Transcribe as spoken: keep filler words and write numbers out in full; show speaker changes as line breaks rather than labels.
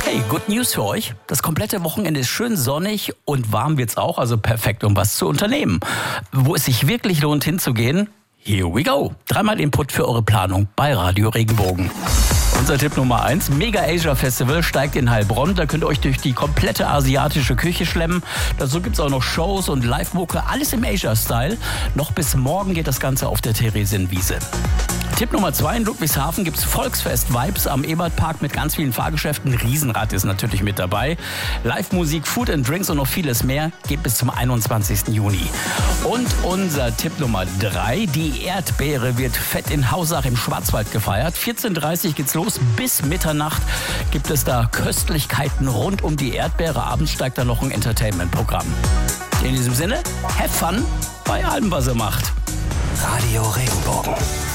Hey, good news für euch. Das komplette Wochenende ist schön sonnig und warm wird's auch, also perfekt, um was zu unternehmen. Wo es sich wirklich lohnt hinzugehen? Here we go. Dreimal Input für eure Planung bei Radio Regenbogen. Unser Tipp Nummer eins, Mega Asia Festival steigt in Heilbronn. Da könnt ihr euch durch die komplette asiatische Küche schlemmen. Dazu gibt's auch noch Shows und Live-Mucke, alles im Asia-Style. Noch bis morgen geht das Ganze auf der Theresienwiese. Tipp Nummer zwei, in Ludwigshafen gibt's Volksfest-Vibes am Ebertpark mit ganz vielen Fahrgeschäften. Riesenrad ist natürlich mit dabei. Live-Musik, Food and Drinks und noch vieles mehr geht bis zum einundzwanzigsten Juni. Und unser Tipp Nummer drei, die Erdbeere wird fett in Hausach im Schwarzwald gefeiert. vierzehn Uhr dreißig geht's los, bis Mitternacht gibt es da Köstlichkeiten rund um die Erdbeere. Abends steigt da noch ein Entertainment-Programm. In diesem Sinne, have fun bei allem, was ihr macht.
Radio Regenbogen.